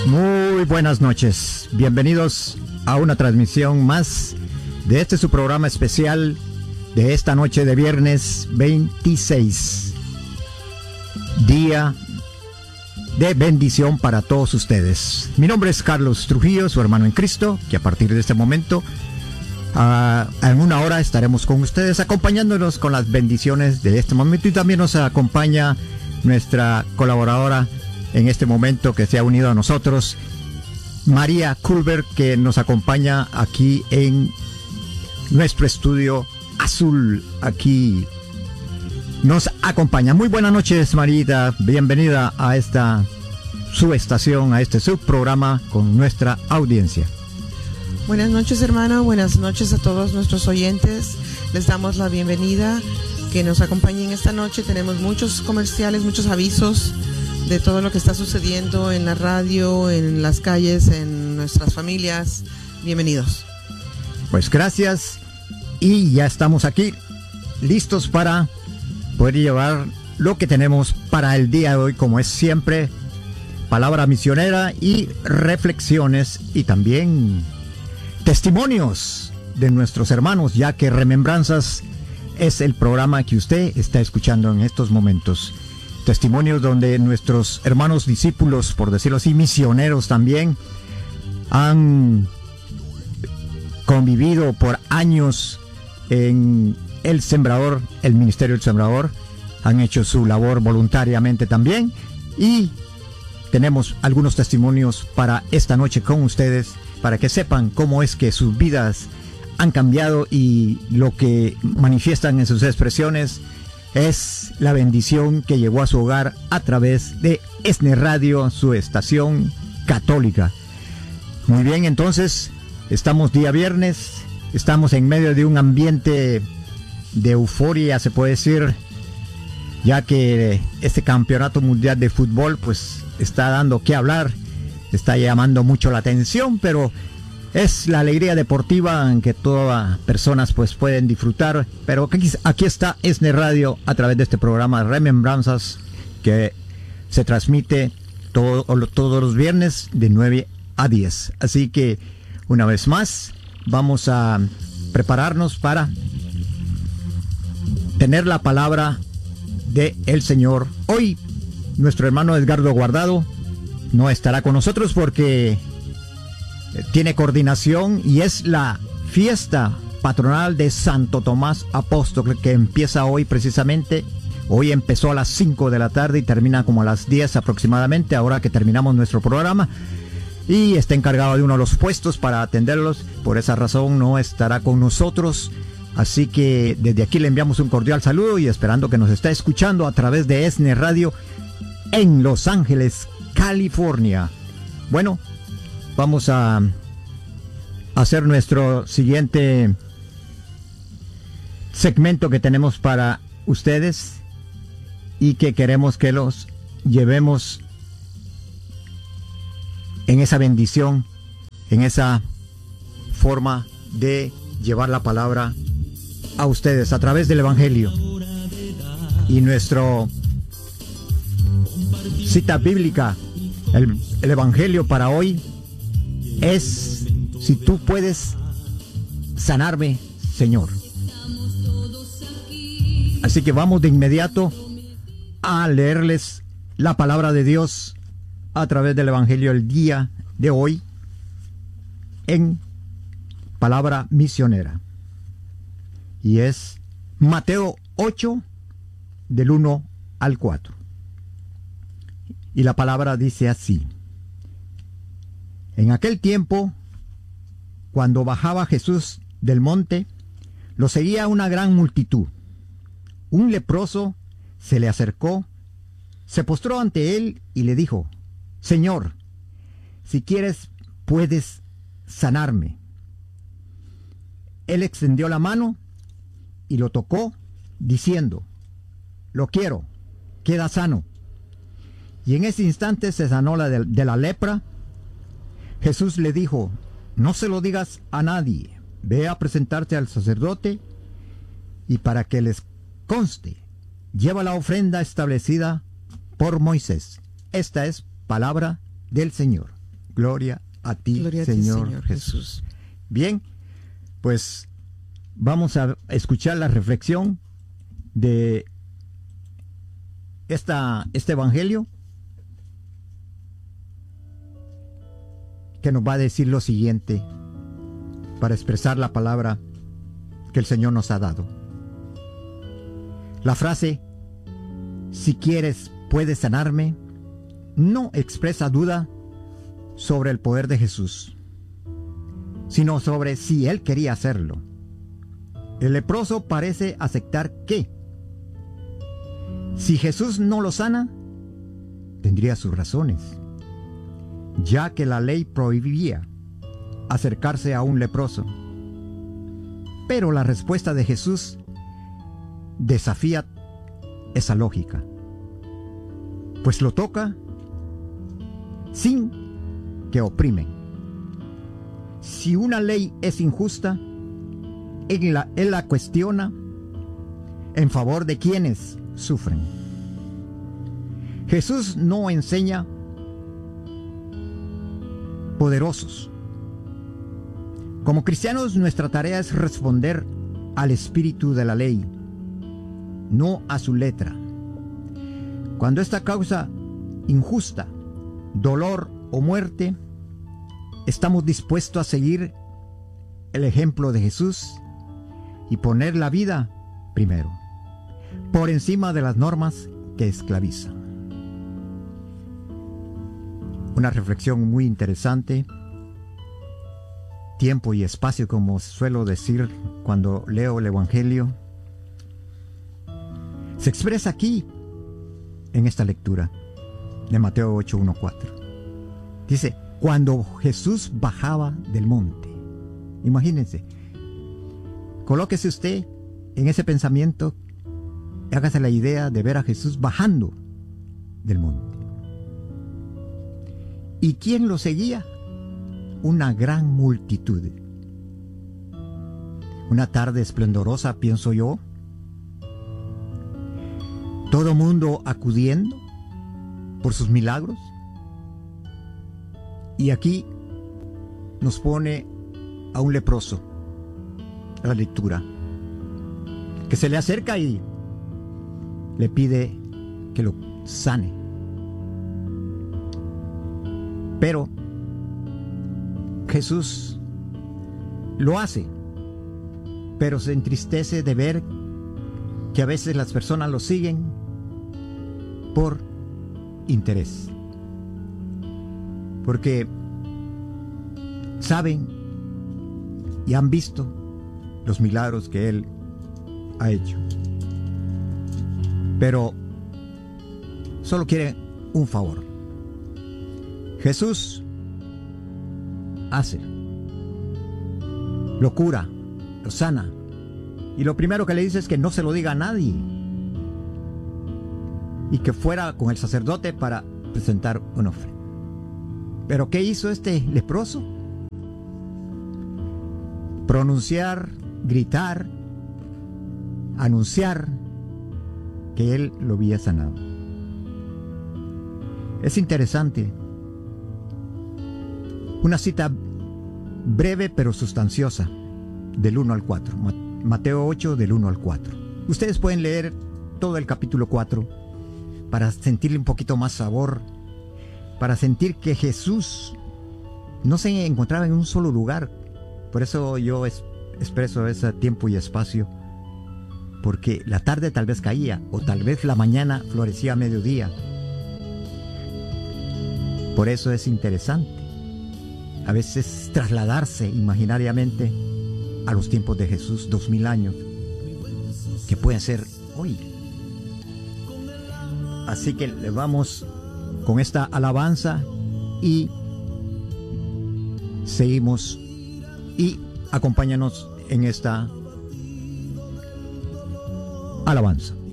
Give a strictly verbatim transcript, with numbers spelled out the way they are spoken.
Muy buenas noches, bienvenidos a una transmisión más de este su programa especial de esta noche de viernes veintiséis, día de bendición para todos ustedes. Mi nombre es Carlos Trujillo, su hermano en Cristo, que a partir de este momento, uh, en una hora estaremos con ustedes acompañándonos con las bendiciones de este momento, y también nos acompaña nuestra colaboradora en este momento que se ha unido a nosotros, María Culver, que nos acompaña aquí en nuestro estudio azul. Aquí nos acompaña. Muy buenas noches, Marita. Bienvenida a esta subestación, a este subprograma con nuestra audiencia. Buenas noches, hermano. Buenas noches a todos nuestros oyentes. Les damos la bienvenida. Que nos acompañen esta noche. Tenemos muchos comerciales, muchos avisos de todo lo que está sucediendo en la radio, en las calles, en nuestras familias. Bienvenidos. Pues gracias, y ya estamos aquí listos para poder llevar lo que tenemos para el día de hoy, como es siempre, palabra misionera y reflexiones, y también testimonios de nuestros hermanos, ya que Remembranzas es el programa que usted está escuchando en estos momentos. Testimonios donde nuestros hermanos discípulos, por decirlo así, misioneros también, han convivido por años en el Sembrador, el Ministerio del Sembrador, han hecho su labor voluntariamente también, y tenemos algunos testimonios para esta noche con ustedes, para que sepan cómo es que sus vidas han cambiado y lo que manifiestan en sus expresiones es la bendición que llegó a su hogar a través de ESNE Radio, su estación católica. Muy bien, entonces, estamos día viernes, estamos en medio de un ambiente de euforia, se puede decir, ya que este campeonato mundial de fútbol pues está dando que hablar, está llamando mucho la atención, pero es la alegría deportiva en que todas las personas pues pueden disfrutar. Pero aquí, aquí está ESNE Radio a través de este programa Remembranzas, que se transmite todo, todos los viernes de nueve a diez. Así que una vez más vamos a prepararnos para tener la palabra de el Señor. Hoy nuestro hermano Edgardo Guardado no estará con nosotros porque tiene coordinación, y es la fiesta patronal de Santo Tomás Apóstol, que empieza hoy precisamente. Hoy empezó a las cinco de la tarde y termina como a las diez aproximadamente, ahora que terminamos nuestro programa, y está encargado de uno de los puestos para atenderlos. Por esa razón no estará con nosotros, así que desde aquí le enviamos un cordial saludo, y esperando que nos está escuchando a través de ESNE Radio en Los Ángeles, California. Bueno, vamos a hacer nuestro siguiente segmento que tenemos para ustedes, y que queremos que los llevemos en esa bendición, en esa forma de llevar la palabra a ustedes a través del Evangelio. Y nuestro cita bíblica, el, el Evangelio para hoy es: si tú puedes sanarme, Señor. Así que vamos de inmediato a leerles la palabra de Dios a través del Evangelio el día de hoy en palabra misionera, y es Mateo ocho del uno al cuatro, y la palabra dice así: en aquel tiempo, cuando bajaba Jesús del monte, lo seguía una gran multitud. Un leproso se le acercó, se postró ante él y le dijo: Señor, si quieres, puedes sanarme. Él extendió la mano y lo tocó, diciendo: lo quiero, queda sano. Y en ese instante se sanó la de, de la lepra. Jesús le dijo: no se lo digas a nadie, ve a presentarte al sacerdote, y para que les conste, lleva la ofrenda establecida por Moisés. Esta es palabra del Señor. Gloria a ti, Gloria a Señor, ti, Señor Jesús. Jesús. Bien, pues vamos a escuchar la reflexión de esta, este evangelio, que nos va a decir lo siguiente para expresar la palabra que el Señor nos ha dado. La frase, si quieres, puedes sanarme, no expresa duda sobre el poder de Jesús, sino sobre si Él quería hacerlo. El leproso parece aceptar que, si Jesús no lo sana, tendría sus razones, ya que la ley prohibía acercarse a un leproso. Pero la respuesta de Jesús desafía esa lógica, pues lo toca sin que oprimen. Si una ley es injusta, él la, él la cuestiona en favor de quienes sufren. Jesús no enseña poderosos. Como cristianos, nuestra tarea es responder al espíritu de la ley, no a su letra. Cuando esta causa injusta, dolor o muerte, estamos dispuestos a seguir el ejemplo de Jesús y poner la vida primero, por encima de las normas que esclavizan. Una reflexión muy interesante. Tiempo y espacio, como suelo decir cuando leo el Evangelio, se expresa aquí en esta lectura de Mateo ocho, uno, cuatro. Dice, cuando Jesús bajaba del monte. Imagínense, colóquese usted en ese pensamiento y hágase la idea de ver a Jesús bajando del monte. ¿Y quién lo seguía? Una gran multitud. Una tarde esplendorosa, pienso yo. Todo mundo acudiendo por sus milagros. Y aquí nos pone a un leproso, a la lectura, que se le acerca y le pide que lo sane. Pero Jesús lo hace, pero se entristece de ver que a veces las personas lo siguen por interés, porque saben y han visto los milagros que Él ha hecho, pero solo quiere un favor. Jesús hace, lo cura, lo sana, y lo primero que le dice es que no se lo diga a nadie y que fuera con el sacerdote para presentar un ofrenda. Pero ¿qué hizo este leproso? Pronunciar, gritar, anunciar que él lo había sanado. Es interesante. Una cita breve pero sustanciosa, del uno al cuatro. Mateo ocho, del uno al cuatro. Ustedes pueden leer todo el capítulo cuatro para sentirle un poquito más sabor, para sentir que Jesús no se encontraba en un solo lugar. Por eso yo es, expreso ese tiempo y espacio, porque la tarde tal vez caía, o tal vez la mañana florecía a mediodía. Por eso es interesante a veces trasladarse imaginariamente a los tiempos de Jesús, dos mil años, que pueden ser hoy. Así que le vamos con esta alabanza y seguimos, y acompáñanos en esta alabanza.